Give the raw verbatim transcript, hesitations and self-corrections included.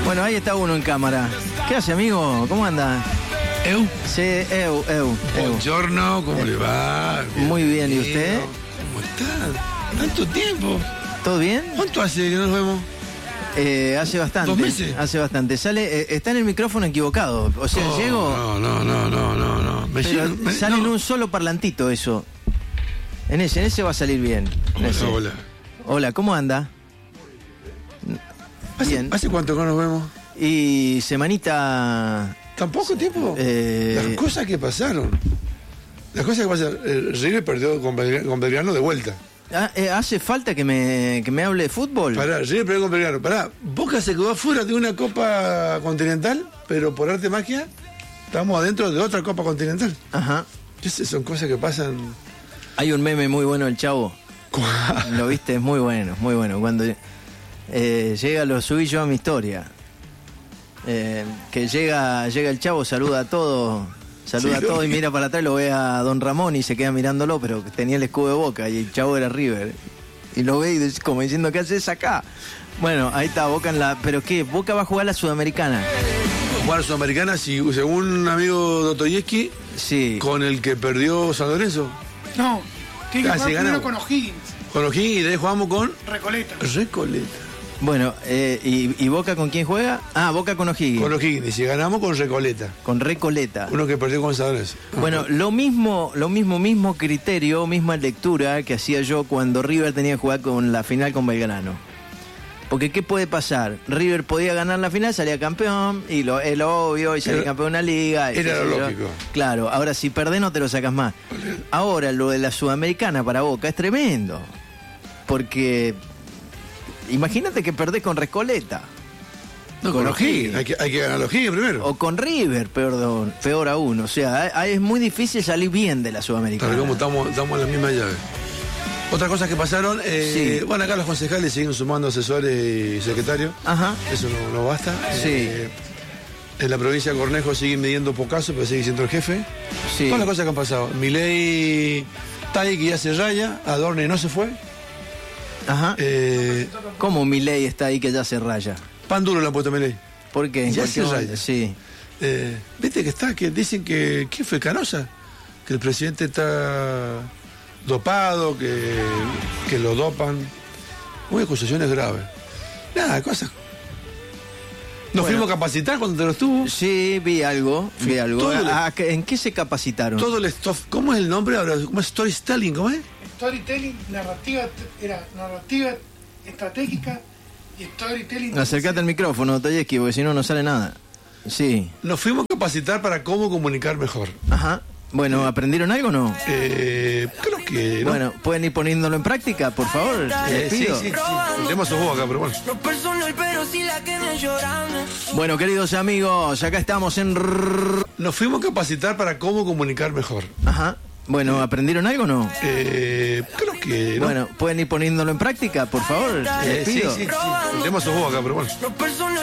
Bueno, ahí está uno en cámara. ¿Qué hace, amigo? ¿Cómo anda? Eu. Sí, eu, eu. Buongiorno, ¿cómo le va? Muy bien, ¿y usted? ¿Cómo está? ¿Tanto tiempo? ¿Todo bien? ¿Cuánto hace que nos vemos? Eh, hace bastante. ¿Dos meses? Hace bastante. Sale, eh, está en el micrófono equivocado. O sea, Oh, llego. No, no, no, no, no, no. Me Pero llego- me- sale no. en un solo parlantito eso. En ese, en ese va a salir bien. En Hola, ese. hola. Hola, ¿cómo anda? ¿Hace, Bien. ¿Hace cuánto que nos vemos? Y semanita. ¿Tan poco tiempo? Eh, Las cosas que pasaron. Las cosas que pasaron. El River perdió con Belgrano, con Belgrano de vuelta. ah, eh, ¿Hace falta que me, que me hable de fútbol? Pará, River perdió con Belgrano. Pará, Boca se quedó afuera de una Copa Continental, pero por arte de magia estamos adentro de otra Copa Continental. Ajá. Esas son cosas que pasan. Hay un meme muy bueno del Chavo. ¿Lo viste? Es muy bueno, muy bueno. Cuando eh, llega, lo subí yo a mi historia. Eh, que llega llega el Chavo, saluda a todos, saluda Sí, a todos y lo vi. mira para atrás, lo ve a Don Ramón y se queda mirándolo, pero tenía el escudo de Boca y el Chavo era River. Y lo ve y dice, como diciendo, ¿qué haces acá? Bueno, ahí está, Boca en la... ¿Pero qué? Boca va a jugar la Sudamericana. Jugar Sudamericana, si, según un amigo Dostoyevsky, Sí. con el que perdió San Lorenzo. No, tiene que Casi jugar primero ganamos. con O'Higgins, Con O'Higgins y de ahí jugamos con Recoleta. Recoleta. Bueno, eh, y, ¿y Boca con quién juega? Ah, Boca con O'Higgins. Con O'Higgins. Y si ganamos con Recoleta. Con Recoleta. Uno que perdió con San Lorenzo. Bueno, lo mismo, lo mismo, mismo criterio, misma lectura que hacía yo cuando River tenía que jugar con la final con Belgrano. Porque ¿qué puede pasar? River podía ganar la final, salía campeón, y lo, es lo obvio, y salía Era- campeón de una liga. y era qué lo sé yo. lógico. Claro, ahora si perdés no te lo sacas más. Ahora lo de la Sudamericana para Boca es tremendo. Porque imagínate que perdés con Recoleta. No, con O'Higgins. Hay que, hay que ganar a O'Higgins primero. O con River, perdón, peor aún. O sea, a- a- es muy difícil salir bien de la Sudamericana. Tal como estamos, estamos en la misma llave. Otras cosas que pasaron, eh, Sí. bueno, acá los concejales siguen sumando asesores y secretarios. Ajá. Eso no, no basta. Sí. Eh, en la provincia de Cornejo siguen midiendo Pocaso, pero sigue siendo el jefe. Sí. Todas las cosas que han pasado. Milei está ahí que ya se raya, Adorni no se fue. Ajá. Eh, ¿Cómo Milei está ahí que ya se raya? pan duro le han puesto a Milei. ¿Por qué? En Ya cualquier se momento- raya. Sí. Eh, ¿Viste que está? Que dicen que. ¿Quién fue? Canosa. Que el presidente está dopado, que, que lo dopan. Muy acusaciones graves. Nada, cosas. Nos Bueno. fuimos a capacitar cuando te lo estuvo. Sí, vi algo, vi Sí, algo. todo el- Ah, ¿qué- ¿En qué se capacitaron? Todo el stuff. ¿Cómo es el nombre ahora? ¿Cómo es storytelling? ¿Cómo es? Storytelling, narrativa, era narrativa estratégica y storytelling. Acércate al micrófono, Toyeski, porque si no, no sale nada. Sí. Nos fuimos a capacitar para cómo comunicar mejor. Ajá. Bueno, ¿aprendieron algo o no? Eh, creo que. ¿no? Bueno, ¿pueden ir poniéndolo en práctica, por favor? Eh, Les sí, pido. sí, sí. Tenemos sus acá, pero bueno. No personal, pero sí la que me llorando. Bueno, queridos amigos, acá estamos en... R- Nos fuimos a capacitar para cómo comunicar mejor. Ajá. Bueno, ¿aprendieron algo o no? Eh, creo que. ¿no? Bueno, ¿pueden ir poniéndolo en práctica, por favor? Eh, Les sí, pido. sí, sí. Tenemos sus acá, pero bueno. No personal.